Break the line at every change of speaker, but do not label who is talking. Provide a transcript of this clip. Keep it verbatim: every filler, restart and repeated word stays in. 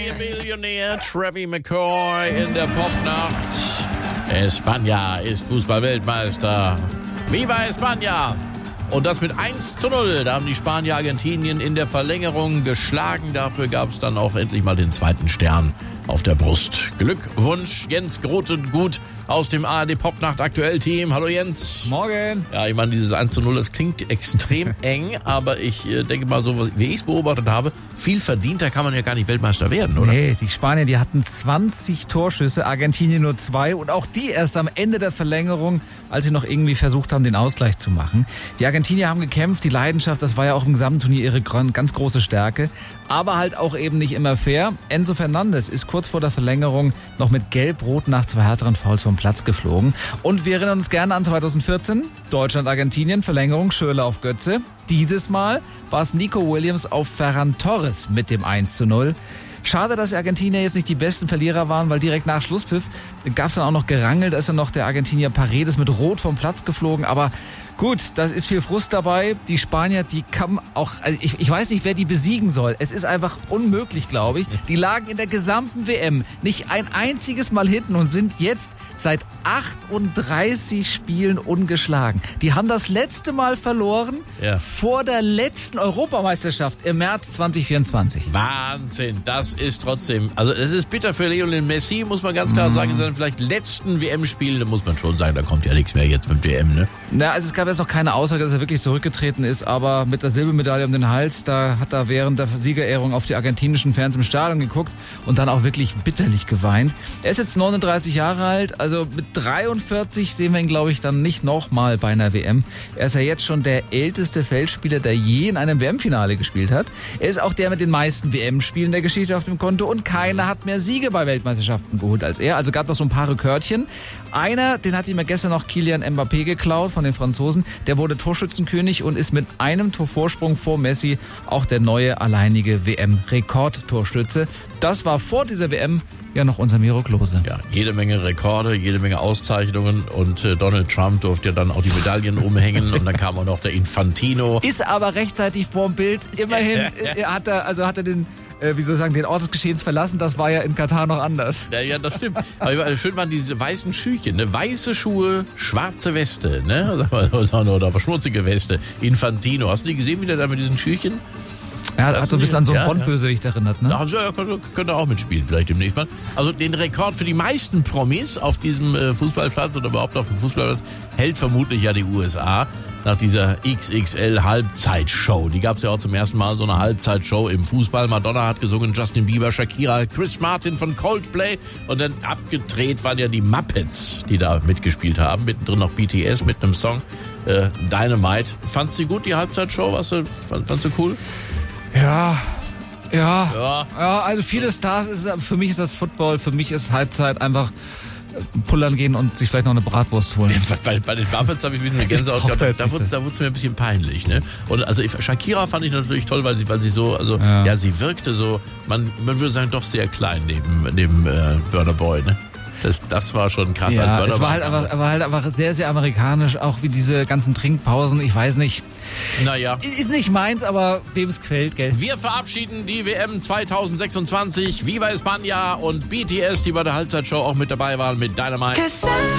Multimillionär Travis McCoy in der Popnacht. España ist Fußball-Weltmeister. Viva España! Und das mit eins zu null. Da haben die Spanier Argentinien in der Verlängerung geschlagen. Dafür gab es dann auch endlich mal den zweiten Stern auf der Brust. Glückwunsch, Jens Grote-Gut aus dem A R D Popnacht Aktuell-Team. Hallo Jens.
Morgen.
Ja, ich meine, dieses eins zu null, das klingt extrem eng, aber ich äh, denke mal, so wie ich es beobachtet habe, viel verdienter kann man ja gar nicht Weltmeister werden, oder?
Nee, die Spanier, die hatten zwanzig Torschüsse, Argentinien nur zwei und auch die erst am Ende der Verlängerung, als sie noch irgendwie versucht haben, den Ausgleich zu machen. Die Argentinier haben gekämpft, die Leidenschaft, das war ja auch im Gesamtturnier ihre ganz große Stärke, aber halt auch eben nicht immer fair. Enzo Fernandes ist kurz vor der Verlängerung noch mit Gelb-Rot nach zwei härteren Fouls vom Platz geflogen. Und wir erinnern uns gerne an zweitausendvierzehn, Deutschland-Argentinien, Verlängerung, Schürrle auf Götze. Dieses Mal war es Nico Williams auf Ferran Torres mit dem eins zu null. Schade, dass die Argentinier jetzt nicht die besten Verlierer waren, weil direkt nach Schlusspfiff gab es dann auch noch Gerangel. Da ist dann noch der Argentinier Paredes mit Rot vom Platz geflogen. Aber gut, das ist viel Frust dabei. Die Spanier, die kann auch, also ich, ich weiß nicht, wer die besiegen soll. Es ist einfach unmöglich, glaube ich. Die lagen in der gesamten W M nicht ein einziges Mal hinten und sind jetzt seit achtunddreißig Spielen ungeschlagen. Die haben das letzte Mal verloren
Ja.
vor der letzten Europameisterschaft im März zwanzig vierundzwanzig.
Wahnsinn, das ist trotzdem, also es ist bitter für Lionel Messi, muss man ganz klar mm. sagen, in seinen vielleicht letzten W M-Spielen, da muss man schon sagen, da kommt ja nichts mehr jetzt mit W M, ne?
Na, also es gab jetzt noch keine Aussage, dass er wirklich zurückgetreten ist, aber mit der Silbermedaille um den Hals, da hat er während der Siegerehrung auf die argentinischen Fans im Stadion geguckt und dann auch wirklich bitterlich geweint. Er ist jetzt neununddreißig Jahre alt, also mit dreiundvierzig sehen wir ihn, glaube ich, dann nicht nochmal bei einer W M. Er ist ja jetzt schon der älteste Feldspieler, der je in einem W M-Finale gespielt hat. Er ist auch der mit den meisten W M-Spielen der Geschichte auf dem Konto und keiner hat mehr Siege bei Weltmeisterschaften geholt als er. Also gab noch so ein paar Rekordchen. Einer, den hat ihm ja gestern noch Kylian Mbappé geklaut von den Franzosen. Der wurde Torschützenkönig und ist mit einem Torvorsprung vor Messi auch der neue alleinige W M-Rekordtorschütze. Das war vor dieser W M ja noch unser Miro Klose.
Ja, jede Menge Rekorde, jede Menge Auszeichnungen und äh, Donald Trump durfte ja dann auch die Medaillen umhängen und dann kam auch noch der Infantino.
Ist aber rechtzeitig vorm Bild. Immerhin äh, hat er, also hat er den, äh, wie soll ich sagen, den Ort des Geschehens verlassen. Das war ja in Katar noch anders.
Ja, ja, das stimmt. Aber schön waren diese weißen Schüchen, ne? Weiße Schuhe, schwarze Weste, ne? Oder schmutzige Weste. Infantino. Hast du die gesehen, wie der da mit diesen Schüchen?
Er hat, hat so ein bisschen an so einen
ja,
Bond-Bösewicht ja. erinnert, ne?
Also, ja, könnte, könnte auch mitspielen, vielleicht demnächst mal. Also den Rekord für die meisten Promis auf diesem äh, Fußballplatz oder überhaupt auf dem Fußballplatz hält vermutlich ja die U S A nach dieser X X L-Halbzeitshow. Die gab es ja auch zum ersten Mal, so eine Halbzeitshow im Fußball. Madonna hat gesungen, Justin Bieber, Shakira, Chris Martin von Coldplay und dann abgedreht waren ja die Muppets, die da mitgespielt haben. Mittendrin noch B T S mit einem Song äh, Dynamite. Fandst du gut, die Halbzeitshow? Fandst du, fandst du cool?
Ja, ja,
Ja.
ja, also viele Stars, ist, für mich ist das Football, für mich ist Halbzeit einfach pullern gehen und sich vielleicht noch eine Bratwurst holen.
Bei, bei den Muppets habe ich ein bisschen eine Gänsehaut gehabt. Da, da wurde da es mir ein bisschen peinlich, ne? Und also ich, Shakira fand ich natürlich toll, weil sie, weil sie so, also ja, ja sie wirkte so, man, man würde sagen, doch sehr klein neben, neben äh, Burna Boy, ne? Das, das war schon krass.
Ja,
als
es war halt, aber, war halt einfach sehr, sehr amerikanisch, auch wie diese ganzen Trinkpausen, ich weiß nicht.
Naja.
Ist nicht meins, aber wem es gefällt, gell?
Wir verabschieden die W M zwanzig sechsundzwanzig. Viva España und B T S, die bei der Halbzeitshow auch mit dabei waren mit Dynamite.